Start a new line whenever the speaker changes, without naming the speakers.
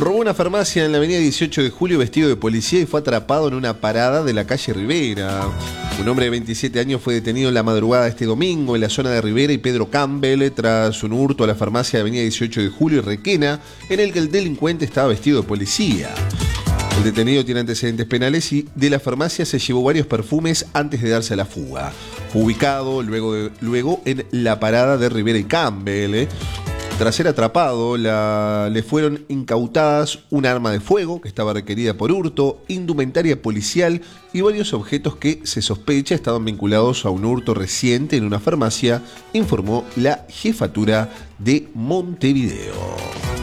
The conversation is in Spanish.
Robó una farmacia en la avenida 18 de Julio vestido de policía y fue atrapado en una parada de la calle Rivera. Un hombre de 27 años fue detenido en la madrugada de este domingo en la zona de Rivera y Pedro Campbell tras un hurto a la farmacia de avenida 18 de Julio y Requena, en el que el delincuente estaba vestido de policía. El detenido tiene antecedentes penales y de la farmacia se llevó varios perfumes antes de darse a la fuga. Fue ubicado luego en la parada de Rivera y Campbell. Tras ser atrapado, le fueron incautadas un arma de fuego que estaba requerida por hurto, indumentaria policial y varios objetos que se sospecha estaban vinculados a un hurto reciente en una farmacia, informó la Jefatura de Montevideo.